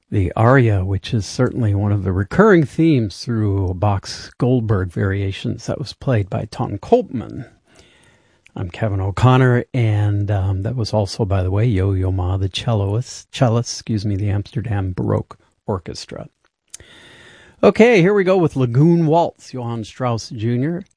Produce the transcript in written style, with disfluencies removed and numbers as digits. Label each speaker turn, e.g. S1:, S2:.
S1: The aria, which is certainly one of the recurring themes through Bach's Goldberg variations, that was played by Ton Koopman. I'm Kevin O'Connor, and that was also, by the way, Yo-Yo Ma, the cellist, the Amsterdam Baroque Orchestra. Okay, here we go with Lagoon Waltz, Johann Strauss Jr.,